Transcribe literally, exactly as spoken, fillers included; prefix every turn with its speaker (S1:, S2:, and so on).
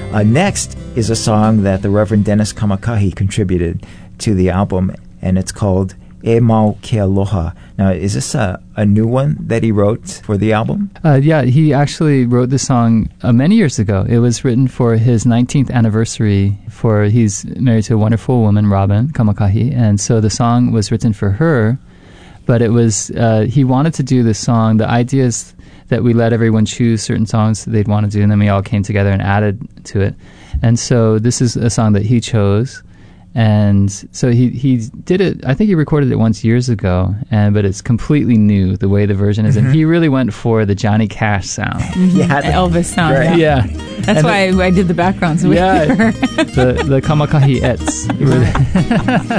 S1: Uh, next is a song that the Reverend Dennis Kamakahi contributed to the album, and it's called E Mau Ke Aloha. Now, is this a, a new one that he wrote for the album?
S2: Uh, yeah, he actually wrote this song uh, many years ago. It was written for his nineteenth anniversary. For he's married to a wonderful woman, Robin Kamakahi, and so the song was written for her. But it was uh, he wanted to do this song. The idea is that we let everyone choose certain songs that they'd want to do, and then we all came together and added to it. And so this is a song that he chose. And so he, he did it, I think he recorded it once years ago, and but it's completely new, the way the version is. Mm-hmm. And he really went for the Johnny Cash sound.
S3: Yeah, the Elvis sound.
S2: Right. Yeah.
S3: That's and why the, I, I did the backgrounds with
S2: yeah,
S3: her.
S2: the, the Kamakahi-ettes.